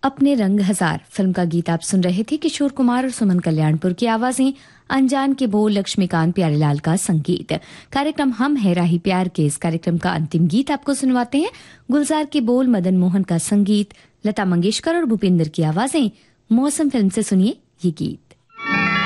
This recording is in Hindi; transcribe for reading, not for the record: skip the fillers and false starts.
अपने रंग हजार फिल्म का गीत आप सुन रहे थे। किशोर कुमार और सुमन कल्याणपुर की आवाजें, अनजान के बोल, लक्ष्मीकांत प्यारेलाल का संगीत। कार्यक्रम हम है राही प्यार के इस कार्यक्रम का अंतिम गीत आपको सुनवाते हैं। गुलजार के बोल, मदन मोहन का संगीत, लता मंगेशकर और भूपेंद्र की आवाजें। मौसम फिल्म से सुनिए ये गीत।